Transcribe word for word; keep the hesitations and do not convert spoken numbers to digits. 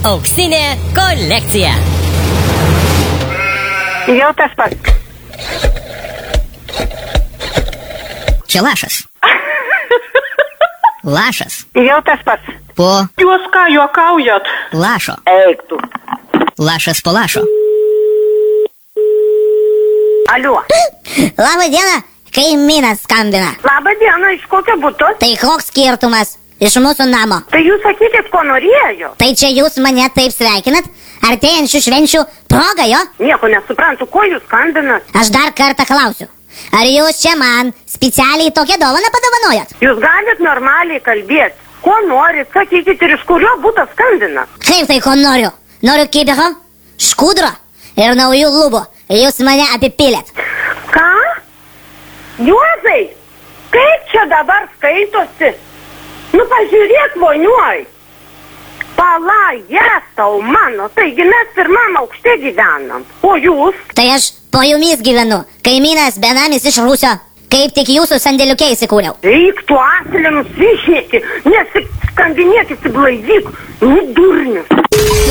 Auksinė kolekcija. Jau tas pats. Čia lašas. Lašas. Jau tas pats. Po Jūs ką juokaujat? lašo. Eik tu. Lašas po lašo. Aliu. Labą dieną, kaimynas skambina. Labą dieną, iš kokio buto? Tai koks skirtumas? Iš mūsų namo. Tai jūs sakykit, ko norėjo. Tai čia jūs mane taip sveikinat? Artėjančių švenčių proga, jo? Nieko nesuprantu, ko jūs skambinat. Aš dar kartą klausiu. Ar jūs čia man specialiai tokią dovaną padovanojat? Jūs galit normaliai kalbėti. Ko norit, sakykit ir iš kurio buto skambinat. Kaip tai ko noriu? Noriu kibiro, škudro ir naujų lubų. Jūs mane apipilėt. Ką? Juozai, kaip čia dabar skaitosi? Nu pažiūrėk, voniuoj. Pala, jestau mano, taigi mes pirmam aukšte gyvenam. O jūs? Tai aš po jumis gyvenu. Kaimynas benamis iš Rusio. Kaip tik jūsų sandėliuke įsikūriau. Eik tu asilėms išneki, nesiskambinėk, įsiblaivyk, nu durnius.